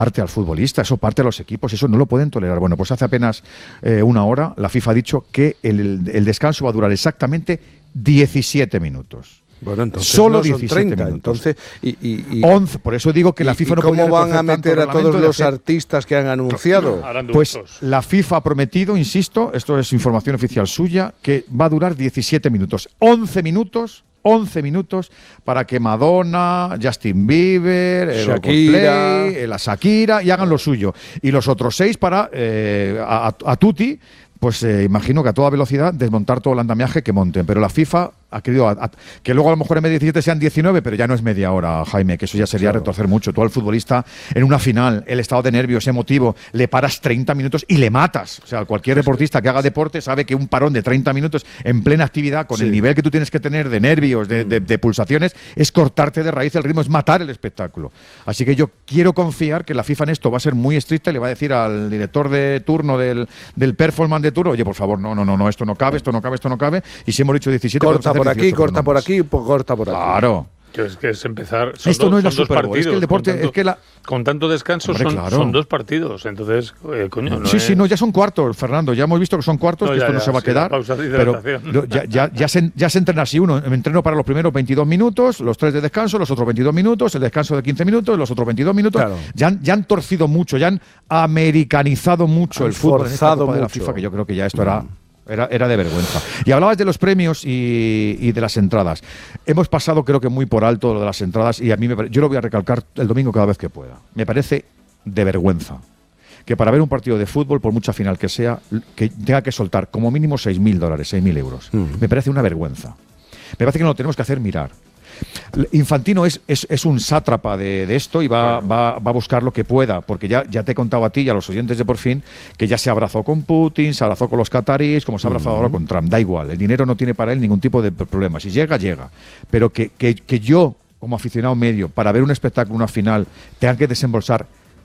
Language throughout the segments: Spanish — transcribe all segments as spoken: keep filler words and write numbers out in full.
al futbolista, eso parte a los equipos, eso no lo pueden tolerar. Bueno, pues hace apenas eh, una hora la FIFA ha dicho que el, el descanso va a durar exactamente diecisiete minutos. Bueno, entonces solo no son diecisiete treinta, minutos. entonces, y, y, y, once, por eso digo que la FIFA y, no ¿y cómo van a meter a todos los hacer... artistas que han anunciado? Pues la FIFA ha prometido, insisto, esto es información oficial suya, que va a durar diecisiete minutos. once minutos once minutos para que Madonna, Justin Bieber, el Shakira, Coldplay, la Shakira y hagan lo suyo. Y los otros seis para eh, a, a Tutti, pues eh, imagino que a toda velocidad desmontar todo el andamiaje que monten. Pero la FIFA ha querido a, a, que luego a lo mejor en vez de diecisiete sean diecinueve, pero ya no es media hora, Jaime, que eso ya sería claro. retorcer mucho. Tú al futbolista en una final, el estado de nervios emotivo, le paras treinta minutos y le matas. O sea, cualquier deportista que haga deporte sabe que un parón de treinta minutos en plena actividad, con sí. el nivel que tú tienes que tener de nervios, de, de, de pulsaciones, es cortarte de raíz el ritmo, es matar el espectáculo. Así que yo quiero confiar que la FIFA en esto va a ser muy estricta y le va a decir al director de turno del, del performance de turno, oye, por favor, no, no, no, no, esto no cabe, esto no cabe, esto no cabe. Y si hemos dicho diecisiete, corta por aquí, corta por aquí, corta por aquí. Claro. Que es que es empezar. Son Esto dos, no es la son dos Super Bowl, partidos. Es que el deporte. Con tanto, es que la... con tanto descanso Hombre, son, claro. son dos partidos. Entonces, eh, coño. No sí, es... sí, no, ya son cuartos, Fernando. Ya hemos visto que son cuartos, no, que ya, esto no ya, se va a sí, quedar. Pausa de pero ya, ya, ya, se, ya se entrena así uno. Me entreno para los primeros veintidós minutos, los tres de descanso, los otros veintidós minutos, el descanso de quince minutos, los otros veintidós minutos. Claro. Ya, han, ya han torcido mucho, ya han americanizado mucho han el fútbol en esta Copa mucho. de la FIFA, que yo creo que ya esto era. Era, era de vergüenza. Y hablabas de los premios y, y de las entradas. Hemos pasado, creo que muy por alto lo de las entradas, y a mí me, yo lo voy a recalcar el domingo cada vez que pueda. Me parece de vergüenza que para ver un partido de fútbol, por mucha final que sea, que tenga que soltar como mínimo seis mil dólares, seis mil euros. Mm. Me parece una vergüenza. Me parece que nos lo tenemos que hacer mirar. Infantino es, es, es un sátrapa de, de esto y va, va, va a buscar lo que pueda, porque ya, ya te he contado a ti y a los oyentes de Por Fin que ya se abrazó con Putin, se abrazó con los cataríes, como se ha abrazado uh-huh. ahora con Trump. Da igual, el dinero no tiene para él ningún tipo de problema. Si llega, llega. Pero que, que, que yo, como aficionado medio, para ver un espectáculo, una final, tenga que desembolsar.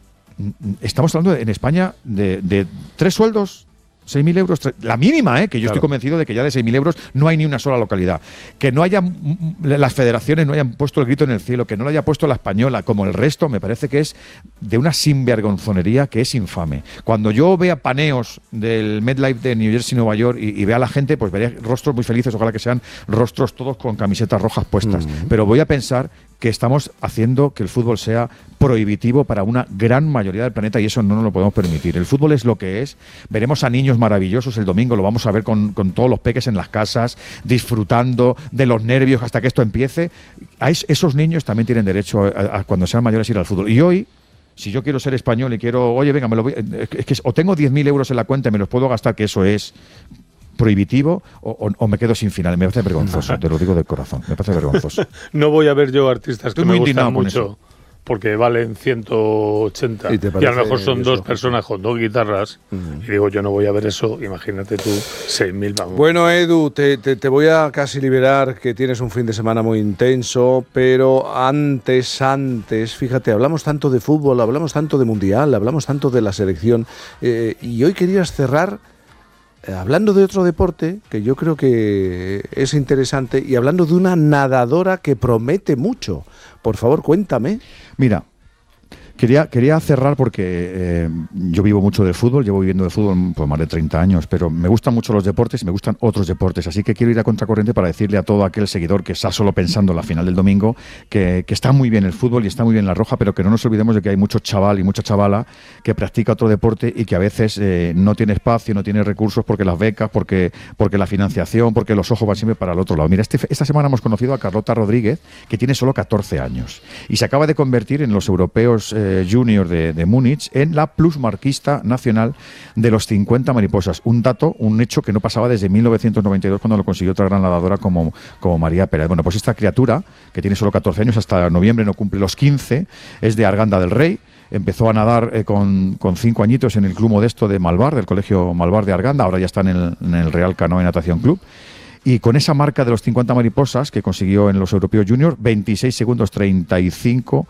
Estamos hablando de, en España de, de tres sueldos. seis mil euros, la mínima, ¿eh? que yo claro. estoy convencido de que ya de seis mil euros no hay ni una sola localidad. Que no haya, las federaciones no hayan puesto el grito en el cielo, que no lo haya puesto la española, como el resto, me parece que es de una sinvergonzonería que es infame. Cuando yo vea paneos del MetLife de New Jersey, Nueva York, y, y vea a la gente, pues veré rostros muy felices, ojalá que sean rostros todos con camisetas rojas puestas. Mm. Pero voy a pensar que estamos haciendo que el fútbol sea prohibitivo para una gran mayoría del planeta y eso no nos lo podemos permitir. El fútbol es lo que es. Veremos a niños maravillosos el domingo, lo vamos a ver con, con todos los peques en las casas, disfrutando de los nervios hasta que esto empiece. A es, esos niños también tienen derecho a, a, cuando sean mayores a ir al fútbol. Y hoy, si yo quiero ser español y quiero, oye, venga, me lo voy, es que o tengo diez mil euros en la cuenta y me los puedo gastar, que eso es prohibitivo, o, o, o me quedo sin final. Me parece vergonzoso, te lo digo del corazón, me parece vergonzoso. No voy a ver yo artistas Estoy que me gustan mucho, eso. porque valen ciento ochenta, y, y a lo mejor son dos personas con dos guitarras, uh-huh. y digo, yo no voy a ver eso, imagínate tú, seis mil, vamos. Bueno, Edu, te, te, te voy a casi liberar, que tienes un fin de semana muy intenso, pero antes, antes, fíjate, hablamos tanto de fútbol, hablamos tanto de mundial, hablamos tanto de la selección, eh, y hoy querías cerrar hablando de otro deporte que yo creo que es interesante y hablando de una nadadora que promete mucho. Por favor, cuéntame. Mira, quería, quería cerrar porque eh, yo vivo mucho del fútbol, llevo viviendo del fútbol por más de treinta años, pero me gustan mucho los deportes y me gustan otros deportes, así que quiero ir a contracorriente para decirle a todo aquel seguidor que está solo pensando en la final del domingo que, que está muy bien el fútbol y está muy bien la roja, pero que no nos olvidemos de que hay mucho chaval y mucha chavala que practica otro deporte y que a veces eh, no tiene espacio, no tiene recursos porque las becas, porque, porque la financiación, porque los ojos van siempre para el otro lado. Mira, este, esta semana hemos conocido a Carlota Rodríguez, que tiene solo catorce años y se acaba de convertir en los europeos eh, Junior de, de Múnich en la plusmarquista nacional de los cincuenta mariposas. Un dato, un hecho que no pasaba desde mil novecientos noventa y dos cuando lo consiguió otra gran nadadora como, como María Pérez. Bueno, pues esta criatura, que tiene solo catorce años, hasta noviembre no cumple los quince, es de Arganda del Rey. Empezó a nadar eh, con, con cinco añitos en el Club Modesto de Malvar, del Colegio Malvar de Arganda. Ahora ya está en el, en el Real Canoe Natación Club. Y con esa marca de los cincuenta mariposas que consiguió en los europeos juniors, veintiséis segundos treinta y cinco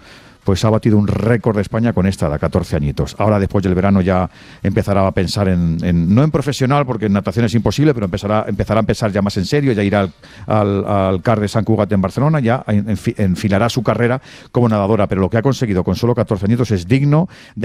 pues ha batido un récord de España con esta edad, catorce añitos. Ahora, después del verano, ya empezará a pensar en, en no en profesional, porque en natación es imposible, pero empezará, empezará a pensar ya más en serio, ya irá al, al, al C A R de Sant Cugat en Barcelona, ya enfilará su carrera como nadadora, pero lo que ha conseguido con solo catorce añitos es digno de